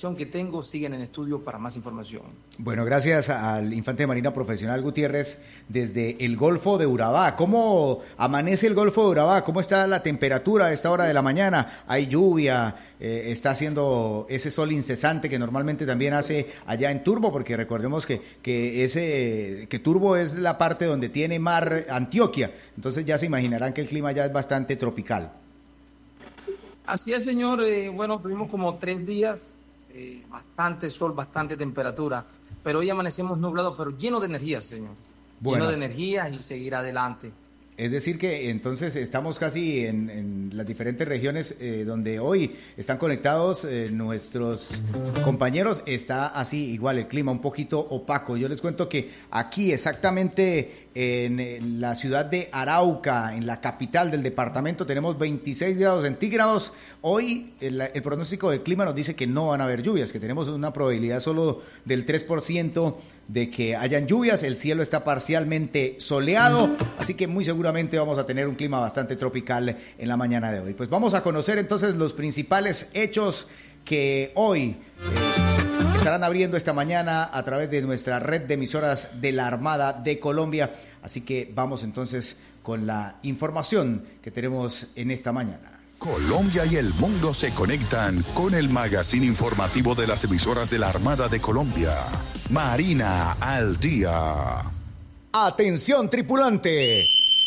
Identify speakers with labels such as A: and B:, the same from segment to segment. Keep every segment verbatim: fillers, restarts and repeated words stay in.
A: información que tengo. Siguen en estudio para más información.
B: Bueno, gracias al Infante de Marina Profesional Gutiérrez desde el Golfo de Urabá. ¿Cómo amanece el Golfo de Urabá? ¿Cómo está la temperatura a esta hora de la mañana? ¿Hay lluvia? Eh, ¿Está haciendo ese sol incesante que normalmente también hace allá en Turbo? Porque recordemos que, que, ese, que Turbo es la parte donde tiene mar Antioquia. Entonces ya se imaginarán que el clima ya es bastante tropical.
A: Así es, señor. Eh, bueno, tuvimos como tres días, eh, bastante sol, bastante temperatura, pero hoy amanecemos nublados, pero lleno de energía, señor. Bueno, lleno de energía y seguir adelante.
B: Es decir que entonces estamos casi en, en las diferentes regiones eh, donde hoy están conectados eh, nuestros compañeros, está así igual el clima un poquito opaco. Yo les cuento que aquí exactamente en la ciudad de Arauca, en la capital del departamento, tenemos veintiséis grados centígrados. Hoy el, el pronóstico del clima nos dice que no van a haber lluvias, que tenemos una probabilidad solo del tres por ciento de que hayan lluvias. El cielo está parcialmente soleado, así que muy seguramente vamos a tener un clima bastante tropical en la mañana de hoy. Pues vamos a conocer entonces los principales hechos que hoy eh, estarán abriendo esta mañana a través de nuestra red de emisoras de la Armada de Colombia. Así que vamos entonces con la información que tenemos en esta mañana.
C: Colombia y el mundo se conectan con el magazine informativo de las emisoras de la Armada de Colombia. Marina al día.
D: Atención, tripulante.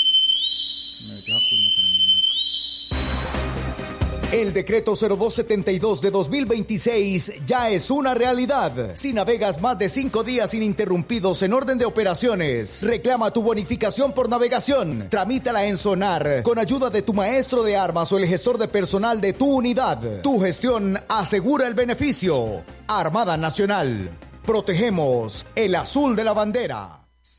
D: El decreto cero dos setenta y dos de dos mil veintiséis ya es una realidad. Si navegas más de cinco días ininterrumpidos en orden de operaciones, reclama tu bonificación por navegación. Tramítala en Sonar con ayuda de tu maestro de armas o el gestor de personal de tu unidad. Tu gestión asegura el beneficio. Armada Nacional. Protegemos el azul de la bandera.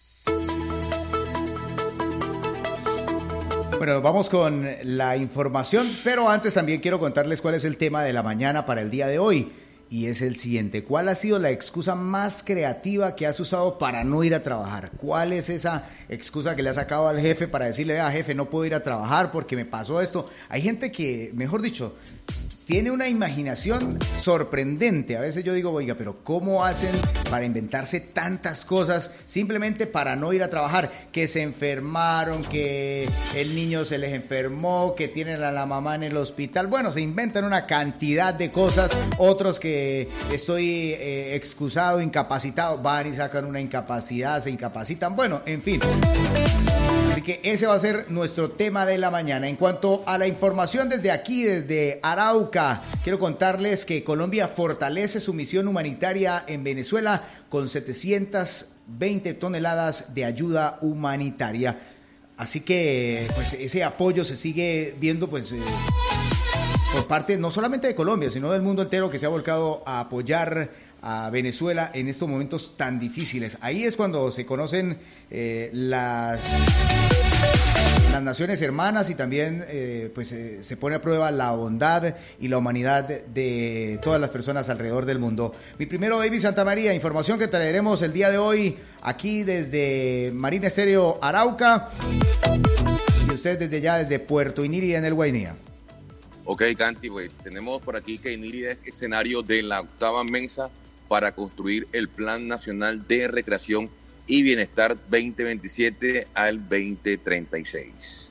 B: Bueno, vamos con la información, pero antes también quiero contarles cuál es el tema de la mañana para el día de hoy. Y es el siguiente: ¿cuál ha sido la excusa más creativa que has usado para no ir a trabajar? ¿Cuál es esa excusa que le has sacado al jefe para decirle, ah, jefe, no puedo ir a trabajar porque me pasó esto? Hay gente que, mejor dicho, tiene una imaginación sorprendente. A veces yo digo, oiga, pero ¿cómo hacen para inventarse tantas cosas simplemente para no ir a trabajar? Que se enfermaron, que el niño se les enfermó, que tienen a la mamá en el hospital. Bueno, se inventan una cantidad de cosas. Otros que estoy eh, excusado, incapacitado, van y sacan una incapacidad, se incapacitan. Bueno, en fin. Así que ese va a ser nuestro tema de la mañana. En cuanto a la información desde aquí, desde Arauca, quiero contarles que Colombia fortalece su misión humanitaria en Venezuela con setecientas veinte toneladas de ayuda humanitaria. Así que pues ese apoyo se sigue viendo pues eh, por parte no solamente de Colombia, sino del mundo entero, que se ha volcado a apoyar a Venezuela en estos momentos tan difíciles. Ahí es cuando se conocen eh, las, las naciones hermanas y también eh, pues eh, se pone a prueba la bondad y la humanidad de todas las personas alrededor del mundo. Mi primero, David Santamaría, información que traeremos el día de hoy aquí desde Marina Estéreo Arauca y usted desde ya desde Puerto Inírida en el Guainía.
E: Ok, Canti, pues tenemos por aquí que Inírida es escenario de la octava mesa para construir el Plan Nacional de Recreación y Bienestar veinte veintisiete al veinte treinta y seis.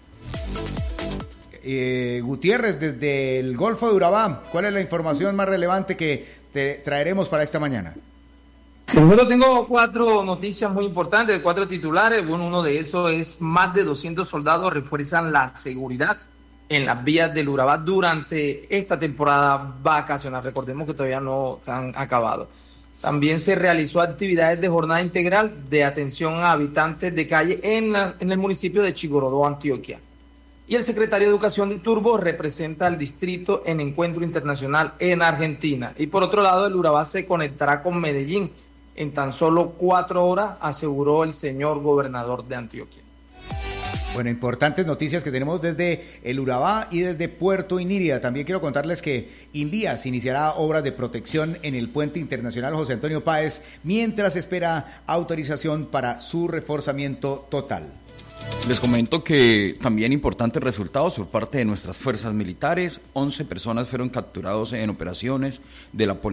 B: Eh, Gutiérrez, desde el Golfo de Urabá, ¿cuál es la información más relevante que te traeremos para esta mañana?
A: Primero tengo cuatro noticias muy importantes, cuatro titulares. Bueno, uno de esos es más de doscientos soldados refuerzan la seguridad en las vías del Urabá durante esta temporada vacacional. Recordemos que todavía no se han acabado. También se realizó actividades de jornada integral de atención a habitantes de calle en, la, en el municipio de Chigorodó, Antioquia. Y el secretario de Educación de Turbo representa al distrito en encuentro internacional en Argentina. Y por otro lado, el Urabá se conectará con Medellín en tan solo cuatro horas, aseguró el señor gobernador de Antioquia.
B: Bueno, importantes noticias que tenemos desde el Urabá y desde Puerto Inírida. También quiero contarles que Invías iniciará obras de protección en el puente internacional José Antonio Páez mientras espera autorización para su reforzamiento total.
F: Les comento que también importantes resultados por parte de nuestras fuerzas militares. once personas fueron capturados en operaciones de la policía